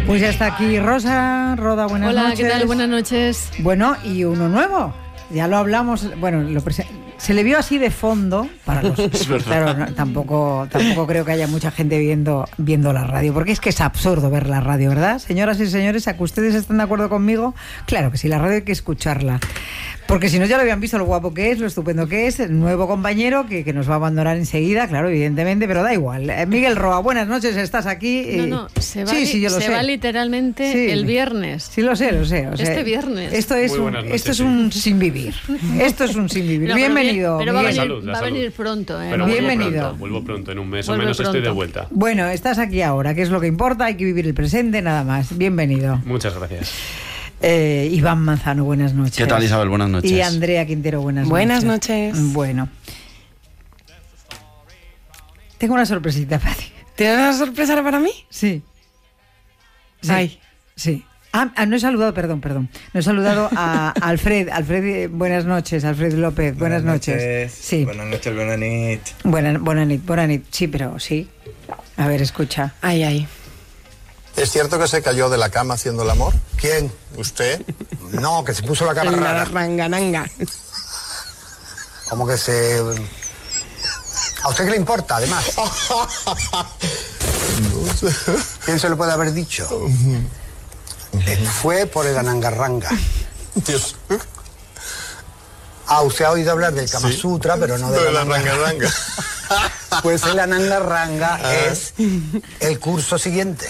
Pues ya está aquí Rosa. Roda, buenas noches. Hola, ¿qué tal? Buenas noches. Bueno, y uno nuevo. Ya lo hablamos, bueno, se le vio así de fondo para los... Claro, no, tampoco creo que haya mucha gente viendo la radio, porque es que es absurdo ver la radio, ¿verdad? Señoras y señores, ¿a que ustedes están de acuerdo conmigo? Claro que sí, la radio hay que escucharla. Porque si no ya lo habían visto lo guapo que es, lo estupendo que es, el nuevo compañero que nos va a abandonar enseguida, claro, evidentemente, pero da igual. Miguel Roa, buenas noches, estás aquí. No, se va, yo lo se sé. va literalmente sí, el viernes. Sí, lo sé. O sea, este viernes. Esto es un sin vivir. Esto es un sin vivir. No, bienvenido. Pero va a venir pronto. Pero bienvenido. Vuelvo pronto, en un mes o menos estoy de vuelta. Bueno, estás aquí ahora, que es lo que importa, hay que vivir el presente, nada más. Bienvenido. Muchas gracias. Iván Manzano, buenas noches. ¿Qué tal, Isabel? Buenas noches. Y Andrea Quintero, buenas noches. Bueno. Tengo una sorpresita para ti. ¿Tienes una sorpresa para mí? Sí. Ay. Sí. No he saludado, perdón. No he saludado a Alfred. Alfred, buenas noches. Alfred López, buenas noches. Sí. Buenas noches, buenas nit. Buenas nit. Sí, pero sí. A ver, escucha. Ay. ¿Es cierto que se cayó de la cama haciendo el amor? ¿Quién? ¿Usted? No, que se puso la cama rara. Rangananga. Como que se... ¿A usted qué le importa, además? No sé. ¿Quién se lo puede haber dicho? Fue por el anangarranga. Dios. Usted ha oído hablar del Kama Sutra, sí, pero no de la anangarranga. Pues el anangarranga es el curso siguiente.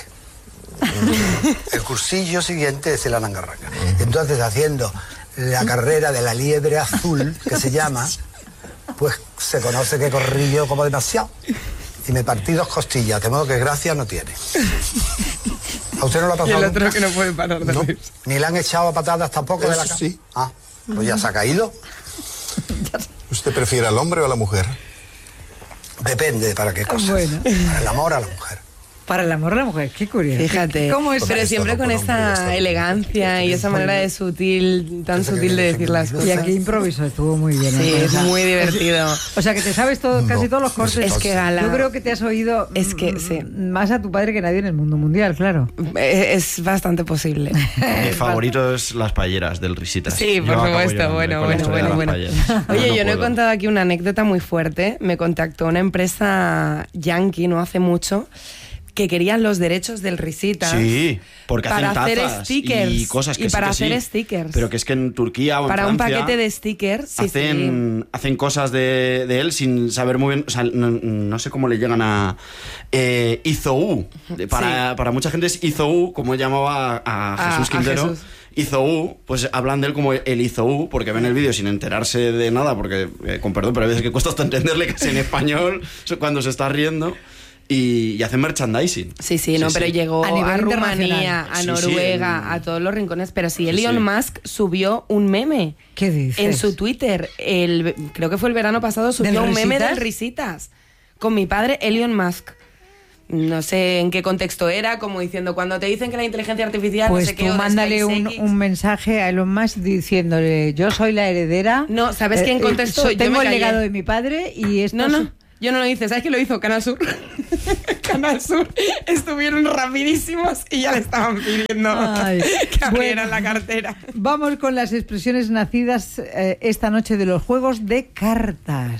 El cursillo siguiente es el anangarranga. Entonces, haciendo la carrera de la liebre azul, que se llama, pues se conoce que corrí yo como demasiado. Y me partí 2 costillas, de modo que gracia no tiene. ¿A usted no lo ha pasado? Y el otro nunca? Que no puede parar de reír. Ni le han echado a patadas tampoco de la cama. Sí. Pues ya se ha caído. ¿Usted prefiere al hombre o a la mujer? Depende para qué cosas. Bueno. Para el amor a la mujer. Para el amor a la mujer, qué curioso. Fíjate. ¿Cómo es? Pero siempre con esa elegancia y esa manera de tan sutil de decir las cosas. Y aquí improviso, estuvo muy bien. Sí, es muy divertido. O sea, que te sabes casi todos los cortes. Es que Gala... Yo creo que te has oído sí. Más a tu padre que nadie en el mundo mundial, claro. Es bastante posible. Mi favorito es las paelleras del Risitas. Sí, por supuesto. Bueno. Oye, yo no he contado aquí una anécdota muy fuerte. Me contactó una empresa yankee no hace mucho que querían los derechos del Risitas. Sí, porque para hacen hacer stickers y cosas que y para sí, hacer stickers. Pero que es que en Turquía o en para Francia un paquete de stickers hacen cosas de él sin saber muy bien, o sea, no sé cómo le llegan a Izou. Para mucha gente es Izou, como llamaba a Jesús Quintero. Izou, pues hablan de él como el Izou, porque ven el vídeo sin enterarse de nada, porque, con perdón, pero hay veces que cuesta hasta entenderle casi en español cuando se está riendo. Y hacen merchandising. Sí, pero llegó a Rumanía, a Noruega, sí, a todos los rincones. Pero sí, Elon Musk subió un meme. ¿Qué dices? En su Twitter. Creo que fue el verano pasado, subió un meme del Risitas. Con mi padre, Elon Musk. No sé en qué contexto era, como diciendo, cuando te dicen que la inteligencia artificial... Pues no sé qué, tú mándale un mensaje a Elon Musk diciéndole, yo soy la heredera... No, ¿sabes quién contestó? Tengo el legado de mi padre y esto... No. Yo no lo hice, ¿sabes qué lo hizo? Canal Sur. Canal Sur estuvieron rapidísimos y ya le estaban pidiendo que abrieran la cartera. Vamos con las expresiones nacidas esta noche de los juegos de cartas.